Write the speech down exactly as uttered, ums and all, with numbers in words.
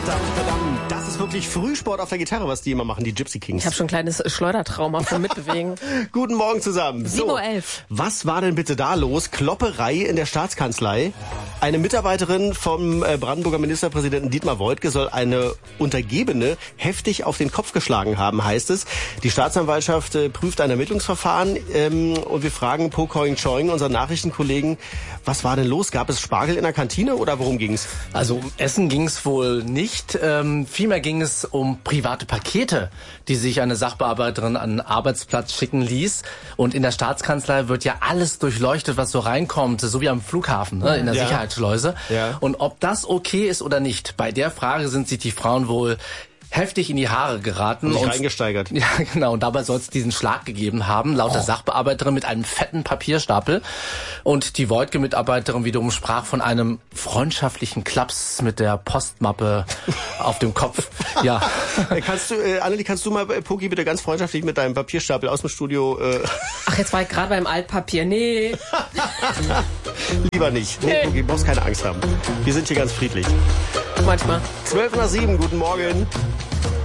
Das ist wirklich Frühsport auf der Gitarre, was die immer machen, die Gypsy Kings. Ich habe schon ein kleines Schleudertrauma vom Mitbewegen. Guten Morgen zusammen. sieben Uhr elf. Was war denn bitte da los? Klopperei in der Staatskanzlei. Eine Mitarbeiterin vom Brandenburger Ministerpräsidenten Dietmar Woidke soll eine Untergebene heftig auf den Kopf geschlagen haben, heißt es. Die Staatsanwaltschaft äh, prüft ein Ermittlungsverfahren ähm, und wir fragen Po Koing Choing, unseren Nachrichtenkollegen, was war denn los? Gab es Spargel in der Kantine oder worum ging's? Also um Essen ging's wohl nicht. Ähm, vielmehr ging es um private Pakete, die sich eine Sachbearbeiterin an den Arbeitsplatz schicken ließ. Und in der Staatskanzlei wird ja alles durchleuchtet, was so reinkommt, so wie am Flughafen, ne, in der ja. Sicherheitsschleuse. Ja. Und ob das okay ist oder nicht, bei der Frage sind sich die Frauen wohl heftig in die Haare geraten. Und sich reingesteigert. Ja, genau. Und dabei soll es diesen Schlag gegeben haben, laut der oh. Sachbearbeiterin mit einem fetten Papierstapel. Und die Woidke-Mitarbeiterin wiederum sprach von einem freundschaftlichen Klaps mit der Postmappe auf dem Kopf. Ja. Kannst du, äh, Annelie, kannst du mal, äh, Pogi, bitte ganz freundschaftig mit deinem Papierstapel aus dem Studio... Äh Ach, jetzt war ich gerade beim Altpapier. Nee. Lieber nicht. Nee, Pogi, du brauchst keine Angst haben. Wir sind hier ganz friedlich. Manchmal. zwölf nach sieben, guten Morgen.